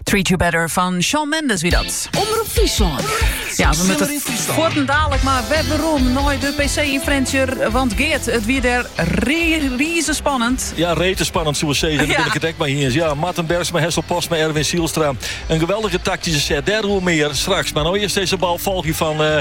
Treat You Better van Shawn Mendes, wie dat? Omroep Friesland. Ja, we moeten voorten dadelijk maar waarom nooit de PC in Frencher. Want Geert, het weer daar rieze spannend. Ja, rete spannend, zoals ze zeggen. Dan ben ik het echt maar hier. Ja, Marten Bergsma, Hessel Post met Erwin Sielstra. Een geweldige tactische set. Daar hoe meer straks. Maar nou eerst deze bal volg je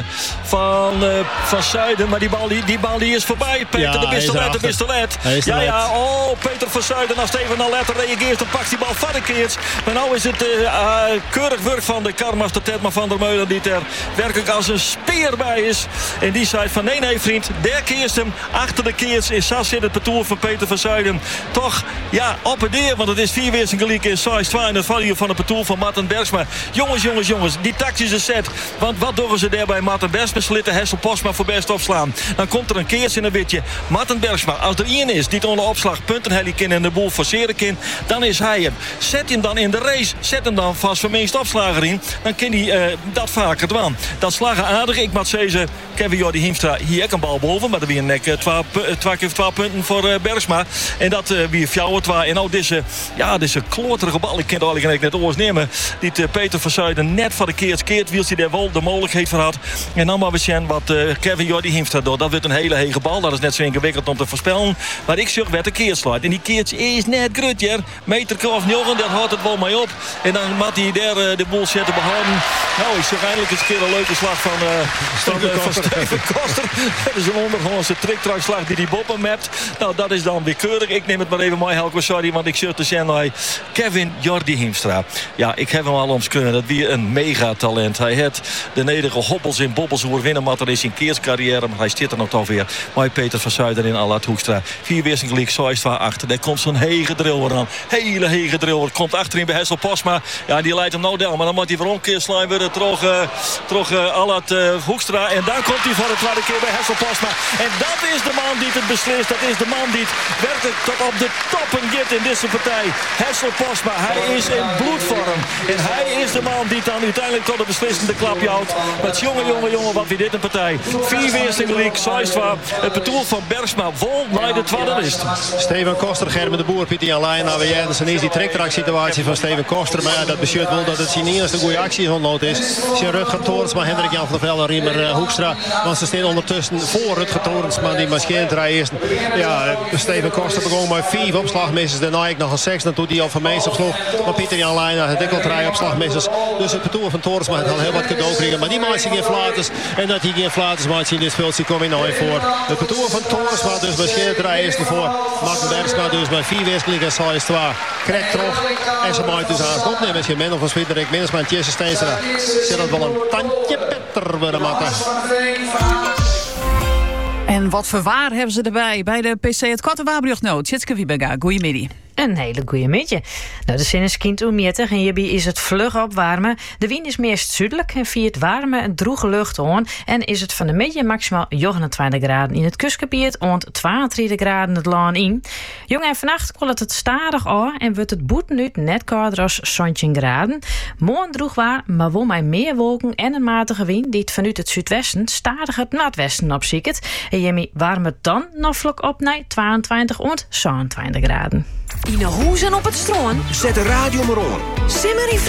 van Zuiden. Maar die bal die is voorbij. Peter de pistolet. Ja. Oh, Peter van Zuiden. Als Steven al letter reageert, dan pakt die bal van de keerts. Maar nou is het keurig werk van de Karmas de Tetma van der Meulen. Die er werkelijk als een speer bij is. En die zei van nee vriend. Der keerst hem. Achter de keerts is Sas in het patoel van Peter van Zuiden. Toch, ja, op het neer. Want het is 4 weer zijn gelijk in 6-2. En het valt hier van het patoel van Marten Bergsma. Jongens. Die tactische set. Want wat doen ze daar bij Marten Bergsma? Slitten Hessel Postma voor best opslaan. Dan komt er een keers in een witje. Marten Bergsma, als er één is die het onder opslag punten helikin en de boel forceren kan, dan is hij hem. Zet hem dan in de race. Zet hem dan vast voor meest opslager in. Dan kan hij dat vaker doen. Dat slagen aardig. Ik moet zeggen, Kevin Jordi Hiemstra hier ook een bal boven. Maar er weer een 2 keer 12 punten voor Bergsma. En dat weer fjouwer 2. En nou deze kloterige bal. Ik kan het eigenlijk net oors nemen. Die Peter van Zuiden net van de keert wiels hij daar wel de mogelijkheid voor had. En dan maar we zien wat Kevin Jordi Hiemstra doet. Dat wordt een hele hege bal. Dat is net zo ingewikkeld om te voorspellen. Maar ik zeg werd de keert sluit. En die keert is net grutjer. Meter of 9, daar houdt het wel mee op. En dan moet hij daar de boel zetten behouden. Nou, ik zeg eindelijk eens een keer een leuke slag van Steven Koster. Dat is een ondergrondse tricktrackslag die boppen mapt. Nou, dat is dan weer keurig. Ik neem het maar even mooi, Helco, sorry. Want ik zit te zeggen, Kevin Jordi Hiemstra. Ja, ik heb hem al omskreven. Dat weer een megatalent. Hij heeft de nederige hobbels in bobbels hoe winnen. Maar dat is in keerscarrière. Maar hij zit er nog toch weer. Maar Peter van Zuiden in Allard Hoekstra. 4 weer zijn gelijk, 6-2 achter. Daar komt zo'n hege driller aan. Hele hege driller. Komt achterin bij Hessel Postma. Ja, die leidt hem nou del. Maar dan moet hij voor omkeer slaan weer terug Allard Hoekstra. En dan komt hij voor de tweede keer bij Hessel Postma. En dat is de man die het beslist. Dat is de man die het werkelijk tot op de toppen gaat in deze partij. Hessel Postma. Hij is in bloedvorm. En hij is de man die het dan uiteindelijk tot de beslissende klapje houdt. Met jongen, wat weer dit een partij. 4 weer zijn gelijk, 6-2. Het patoel van Bergsma vol naar de tweede list. Steven Koster, Gerben de Boer, Pieter Jan Leijn. Nou, weer is die trektrack situatie van Steven Koster. Maar ja, dat bescheurt wel dat het zijn eerste goede actie ontnood is. Zijn Rutger Toornsma, Hendrik Jan van der Velde, Riemer Hoekstra. Want ze staan ondertussen voor Rutger Toornsma. Die mascheert rijden. Ja, Steven Koster begon met 5 opslagmissers. Daarna ik nog een 6. Dan doet hij al van meest op sloeg. Maar Pieter Jan Leijn had ook al 3 opslagmissers. Dus het patoel van Toornsma had al heel wat cadeau krijgen. Maar die maakt zich geen flaters. En dat hij geen flaters maakt in dit speeltje kom je nooit voor. Het patoel van Toornsma dus mascheert rijden voor. Marten Bergsma dus bij 4 weersklik en 6-2. Krijgt terug. En ze maakt dus aan opnemen. Misschien minder van Swiederik. Minstens maar Jesse Steenstra. Zit dat wel een tandje beter worden maken. En wat voor waar hebben ze erbij bij de PC het korte Wabriochtnoot. Tjitske Wiebega, goeiemiddag. Een hele goeie middag. Nou, de zin is kind oemjettig en hierbij is het vlug opwarmen. De wind is meest zuidelijk en via het warme en droege lucht aan. En is het van de middag maximaal 29 graden in het kustgebied en 32 graden het land in. Jong en vannacht koelt het stadig aan en wordt het boeten uit net kouder als 17 graden. Morgen droeg waar, maar wel met meer wolken en een matige wind die het vanuit het zuidwesten stadig het noordwesten opziekt. En hiermee warmt het dan nog vlok op naar 22 en 27 graden. In de hoes en op het strand. Zet de radio maar on. Simmer in